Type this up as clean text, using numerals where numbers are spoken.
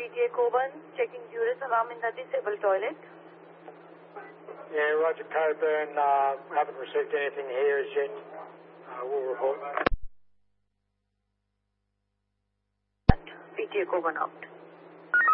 VTA Coburn, checking Juris alarm in the disabled toilet. Yeah, Roger Coburn, haven't received anything here as yet. We'll report. VTA Coburn out.